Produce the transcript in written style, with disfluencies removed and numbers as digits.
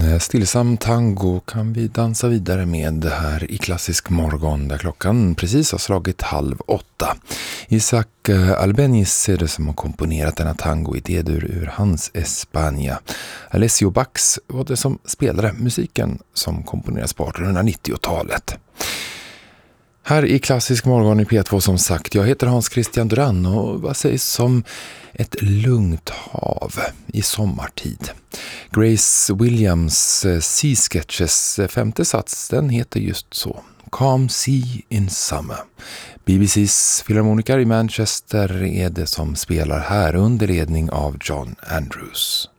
En stillsam tango kan vi dansa vidare med här i Klassisk morgon där klockan precis har slagit 7:30. Isaac Albeniz är det som har komponerat denna tango i D-dur ur hans España. Alessio Bax var det som spelade musiken som komponerades på 1890-talet. Här i Klassisk morgon i P2 som sagt, jag heter Hans Christian Duran och vad sägs om ett lugnt hav i sommartid. Grace Williams Sea Sketches femte sats, den heter just så. Calm Sea in Summer. BBCs filharmoniker i Manchester är det som spelar här under ledning av John Andrews.